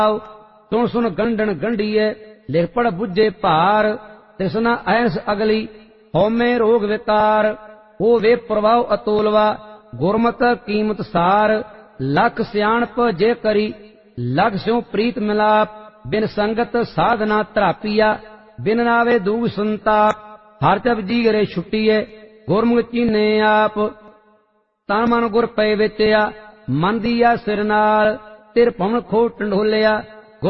ਸੁਣ ਸੁਣ ਗੰਢਣ ਗੰਢੀਏ ਲਿਖ ਪੜ ਬੁੱਝੇ ਭਾਰ ਤ੍ਰਿਸ਼ਨਾ ਐਸ ਅਗਲੀ ਹਉਮੈ ਰੋਗ ਵਿਕਾਰ ਹੋਵੇ ਪ੍ਰਭਾਵ ਅਤੋਲਵਾ ਗੁਰਮਤਿ ਕੀਮਤ ਸਾਰ ਲਖ ਸਿਆਣਪ ਜੇ ਕਰੀ ਲਖ ਸਿਉ ਪ੍ਰੀਤ ਮਿਲਾਪ ਬਿਨ ਸੰਗਤ ਸਾਧਨਾ ਧਰਾਪੀਆ ਬਿਨ ਨਾਵੇ ਦੂਗ ਸੰਤਾਪ ਹਰ ਜਪ ਜੀਗਰੇ ਛੁੱਟੀਏ ਗੁਰਮੁਖ ਚੀਨੇ ਆਪ ਤਨ ਮਨ ਗੁਰ ਪਏ ਵਿਚਿਆ ਮਨ ਦੀਆ ਸਿਰ ਨਾਲ ਤਿਰ ਭਵਨ ਖੋ ਟੰਡੋਲਿਆ